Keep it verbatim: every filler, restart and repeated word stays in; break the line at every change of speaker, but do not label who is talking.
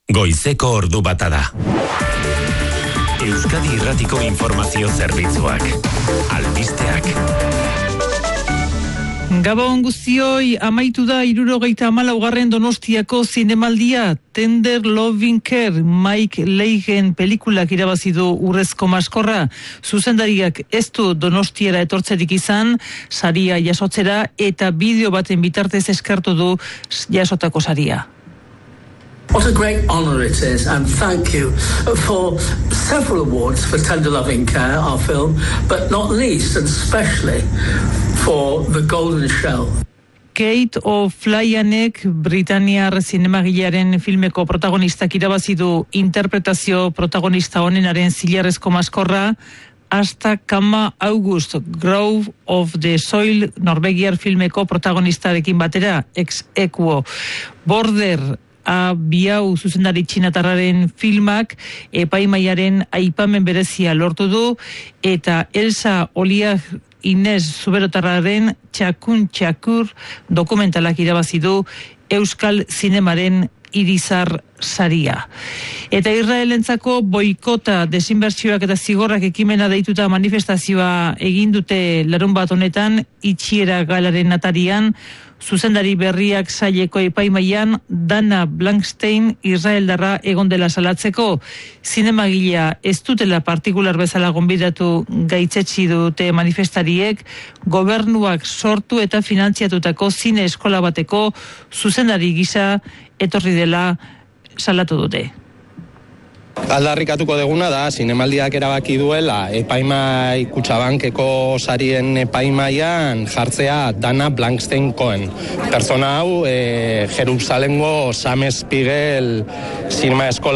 Goizeko ordu bata da. Euskadi Irratiko Informazio Zerbitzuak. Albisteak.
Gabon guztioi, amaitu da hirurogeita hamalaugarren Donostiako zinemaldia. Tender Loving Care, Mike Leigen pelikulak irabazi du Urrezko Maskorra. Zuzendariak ez du Donostiara etortzerik izan, saria jasotzera eta bideo baten bitartez eskertu du jasotako saria.
What a great honour it is, and thank you for several awards for Tender Loving Care, our film, but not least and especially for The Golden Shell.
Kate O'Flyanek, Britaniar zinemagilearen filmeko protagonistak irabazi du interpretazio protagonista honenaren zilarrezko maskorra, hasta Kama August, Grove of the Soil, Norvegiar filmeko protagonistarekin batera, ex equo. Border, A Biau zuzendari txinatarraren filmak epaimaiaren aipamen berezia lortu du eta Elsa Oliag Inez Zuberotarraren Txakun Txakur dokumentalak irabazi du Euskal Zinemaren Irizar saria. Eta Israelentzako boikota, desinbertsioak eta zigorrak ekimena deituta manifestazioa egin dute larun bat honetan itxiera galaren atarian, zuzendari berriak saileko epaimaian Dana Blankstein Israeldarra egon dela salatzeko. Zinemagilea ez dutela partikular bezala gonbidatu gaitzetsi dute manifestariek, gobernuak sortu eta finantziatutako zine eskola bateko zuzendari gisa etorri dela salatu dute.
Aldarrikatuko deguna da, zinemaldiak erabaki duela epaimai Kutxabankeko sarien epaimaian jartzea Dana Blankstein Cohen. Pertsona hau, e, Jerusalengo Sam Spiegel zinema eskola